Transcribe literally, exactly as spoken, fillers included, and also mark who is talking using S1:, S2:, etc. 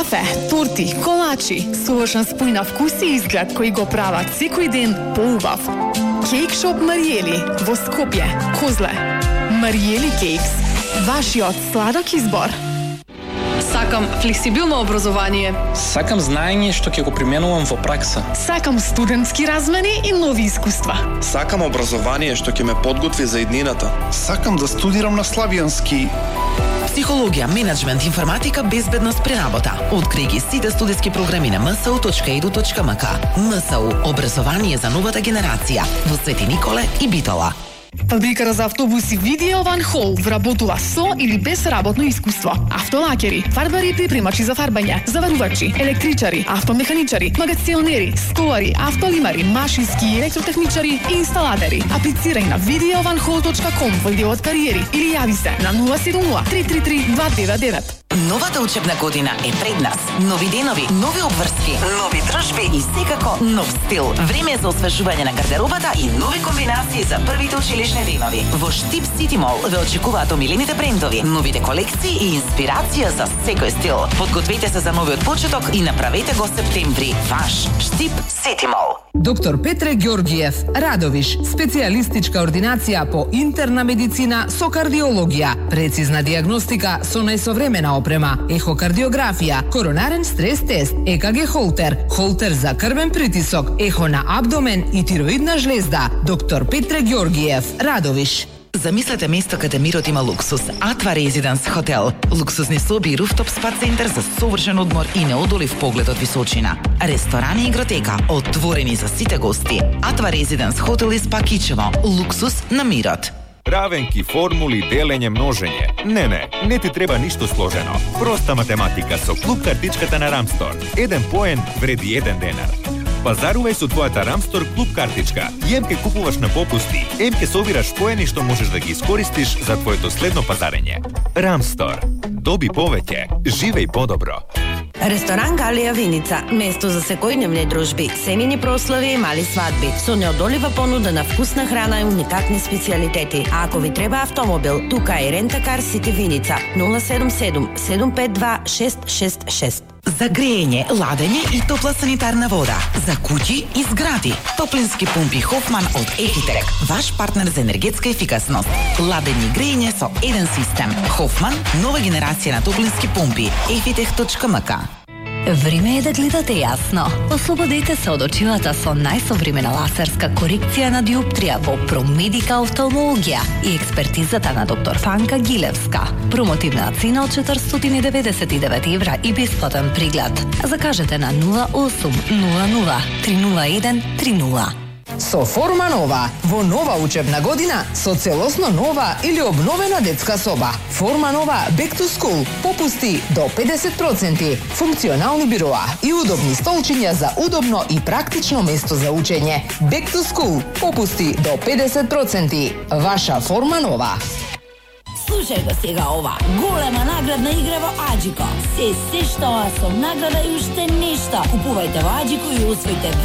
S1: Кафе, торти, колачи, совршен спој на вкус и изглед кои го прават секој ден поубав. Кейкшоп Мариели во Скопје, Козле. Мариели Кейкс, вашиот сладок избор.
S2: Сакам флексибилно образование.
S3: Сакам знаење што ќе го применувам во пракса.
S1: Сакам студентски размени и нови искуства.
S4: Сакам образование што ќе ме подготви за иднината.
S5: Сакам да студирам на славјански.
S6: Психологија, менеджмент, информатика, безбедност при работа. Откри ги сите студиски програми на ем ес у точка и ду точка ем ка. ем ес у – образование за новата генерација во Свети Николе и Битола.
S1: Фабриката за автобуси Видео Ван Хол вработува со или без работно искуство. Автолакери, фарбари и припремачи за фарбање, заварувачи, електричари, автомеханичари, магационери, столари, автолимари, машински и електротехничари и инсталатери. Аплицирај на видео ван хол точка ком во делот кариери или јави се на нула седум нула три три три два девет девет.
S6: Новата учебна година е пред нас. Нови денови, нови обврски, нови дружби и секако нов стил. Време е за освежување на гардеробата и нови комбинации за првите училишни денови. Во Штип Сити Мол ве очекуваат омилените брендови, новите колекции и инспирација за секој стил. Подгответе се за новиот почеток и направете го септември ваш. Штип Сити Мол.
S7: Доктор Петре Ѓоргиев, Радовиш, специјалистичка ординација по интерна медицина со кардиологија, прецизна дијагностика со најсовремена опрема, ехокардиографија, коронарен стрес тест, е ка ге холтер, холтер за крвен притисок, ехо на абдомен и тироидна жлезда. Доктор Петре Ѓоргиев, Радовиш.
S6: Замислете место каде мирот има луксус. Атва Резиденс Хотел. Луксусни соби и руфтоп спа центар за совршен одмор и неодолив поглед од височина. Ресторани и игротека, отворени за сите гости. Атва Резиденс Хотел и спа Кичево. Луксус на мирот.
S8: Равенки, формули, делење, множење. Не, не, не ти треба ништо сложено. Проста математика со клуб картичката на Рамстор. Еден поен вреди еден денар. Пазарувај со твојата Рамстор клуб картичка. И емке купуваш на попусти, емке собираш поени што можеш да ги искористиш за твоето следно пазарење. Рамстор. Доби повеќе, живеј подобро.
S9: Ресторан Галија Виница, место за секојдневни дружби, семени прослави и мали свадби, со неодолива понуда на вкусна храна и уникатни специјалитети. А ако ви треба автомобил, тука е Рентакар Сити Виница, нула седум седум седум пет два шест шест шест.
S6: За грејење, ладење и топла санитарна вода. За куќи и згради. Топлински пумпи Хофман од Ефитерек. Ваш партнер за енергетска ефикасност. Ладење и грејење со еден систем. Хофман, нова генерација на топлински пумпи. ефитех точка ем ка.
S10: Време е да гледате јасно. Ослободете се од очилата со најсовремена лазерска корекција на диоптрија во Промедика офталмологија и експертизата на доктор Фанка Гилевска. Промотивна цена од четиристотини деветдесет и девет евра и бесплатен приглед. Закажете на нула осум нула нула три нула еден три нула.
S7: Со Форма Нова, во нова учебна година, со целосно нова или обновена детска соба. Форма Нова Back to School, попусти до педесет проценти, функционални бироа и удобни столчиња за удобно и практично место за учење. Back to School, попусти до педесет проценти. Ваша Форма Нова.
S11: Слушај го сега ова, голема наградна игра во Аџико. Се се што со награда и уште нешто. Купувајте во Аџико и усвојте